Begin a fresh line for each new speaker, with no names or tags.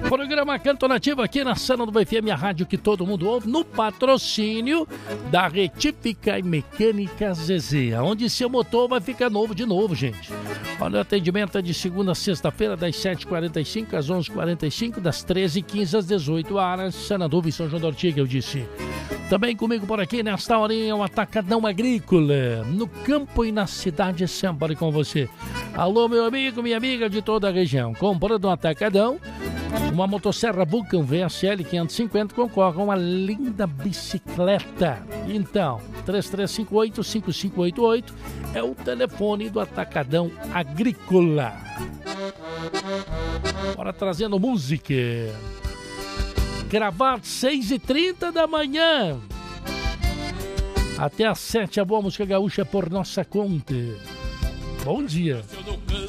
Programa Canto Nativo aqui na Sana do FM, a rádio que todo mundo ouve, no patrocínio da Retífica e Mecânica Zezé, onde seu motor vai ficar novo de novo, gente. Olha, o atendimento é de segunda a sexta-feira, das 7h45 às 11h45, das 13h15 às 18 horas, Sananduva e São João da Ortiga, eu disse. Também comigo por aqui, nesta horinha, o Atacadão Agrícola, no campo e na cidade, sempre com você. Alô, meu amigo, minha amiga de toda a região, comprando um Atacadão, uma motosserra Vulcan VSL 550 concorre a uma linda bicicleta. Então, 3358-5588 é o telefone do Atacadão Agrícola. Bora trazendo música. Gravar 6h30 da manhã. Até às 7 a boa música gaúcha por nossa conta. Bom dia.